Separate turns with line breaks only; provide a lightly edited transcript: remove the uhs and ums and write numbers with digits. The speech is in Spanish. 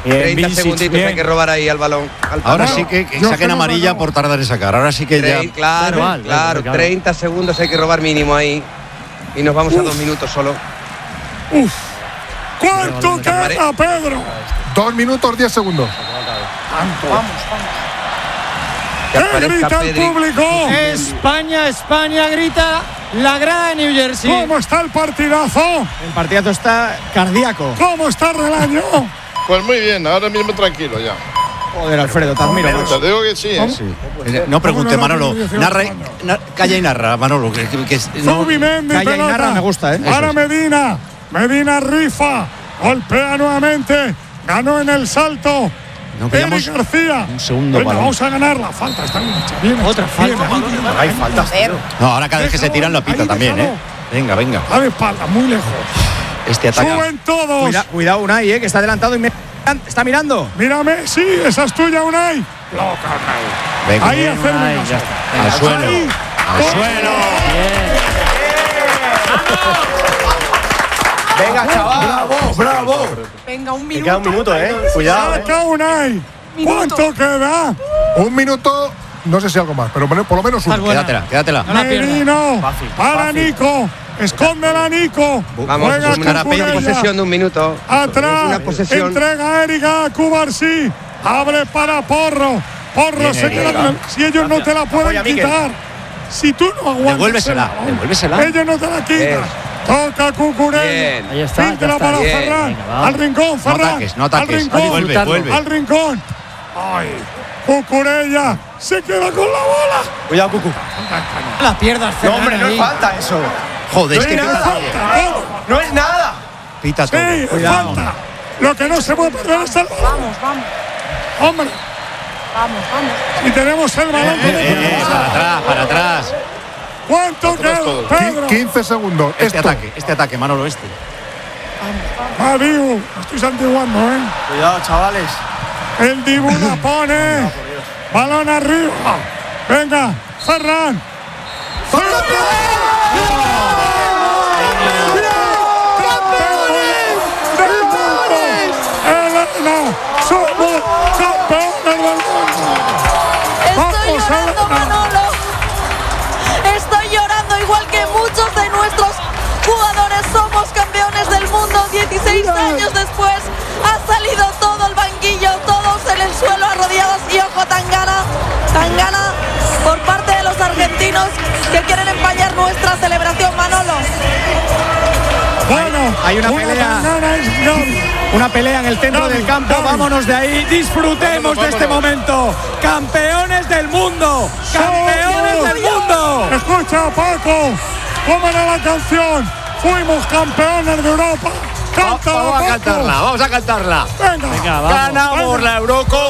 30 segunditos hay que robar ahí al balón.
Ahora sí que saquen amarilla por tardar en sacar. Ahora sí que ya.
Claro, 30 segundos hay que robar mínimo ahí. Y nos vamos a 2 minutos solo.
¿Cuánto queda, Pedro?
2 minutos 10 segundos.
Vamos. ¿Qué grita el público?
España, grita la grada de New Jersey.
¿Cómo está el partidazo?
El partidazo está cardíaco.
¿Cómo está Relaño?
Pues muy bien, ahora mismo tranquilo ya.
Joder, Alfredo, te admiro.
Te digo que sí,
No pregunte, Manolo. Calla y narra, Manolo.
Zubimendi,
calla y
pelota.
narra, me gusta,
Para Medina. Medina rifa. Golpea nuevamente. Ganó en el salto.
No pillamos
Eric García.
un segundo
Venga,
balón.
vamos a ganar la falta. Está bien hecha. Bien
Otra
hecha,
falta.
bien.
Hay faltas. No, ahora cada vez que se tiran la pita
Ahí,
también,
déjalo.
Venga.
A de espalda, muy lejos.
Este ataque.
Suben todos.
Cuidado, Unai, que está adelantado y está mirando.
Mírame, sí, esa es tuya, Unai. Loca, Unai.
Venga.
Ahí hacerme caso.
Al suelo.
Ahí.
Al suelo.
Venga, chaval.
¡Bravo!
Venga, un minuto.
Queda un minuto, Cuidado.
Saca Unai. ¿Cuánto queda?
1 minuto, no sé si algo más, pero por lo menos 1.
Quédatela.
No la pierdas.
Merino. Para Nico. Escóndela, Nico.
Vamos,
Juega
una
Cucurella.
posesión de 1 minuto.
Atrás.
Una posesión.
Entrega a Erika Cubarsí. Abre para Porro. Porro se queda con si ellos no te la pueden quitar. Si tú no aguantas.
Devuélvesela.
Ellos no te la quitan. Toca Cucurella.
Bien.
Filtra para
Bien.
Ferran. Al rincón, Ferran.
No ataques.
Al rincón.
Vuelve.
Al rincón. Ay. Cucurella se queda con la bola.
Cuidado, Cucu.
No la pierdas, Ferran.
No, hombre, no es
ahí.
falta eso.
Joder, es que
No es nada.
pita todo.
Sí, falta. Lo que no se puede perder es el balón.
Vamos.
Hombre, si tenemos el balón.
Para atrás.
¿Cuánto queda, Pedro?
15 segundos.
Este ataque, Manolo,
Dibu, estoy santiguando,
Cuidado, chavales.
El Dibu la pone. Balón arriba. Venga, Ferran. Elena, somos campeones del mundo.
Estoy llorando, Manolo. Estoy llorando igual que muchos de nuestros jugadores. Somos campeones del mundo. 16 años después ha salido todo el banquillo, todos en el suelo arrodillados. Y ojo, Tangana por parte de los argentinos que quieren empañar nuestra celebración, Manolo.
Bueno,
hay una pelea en el centro del campo. Vámonos de ahí, disfrutemos de este momento. Campeones del mundo. Campeones del mundo.
Escucha, Paco, ¿cómo era la canción? Fuimos campeones de Europa. Cántala,
Vamos a cantarla.
Venga,
Ganamos la Eurocopa.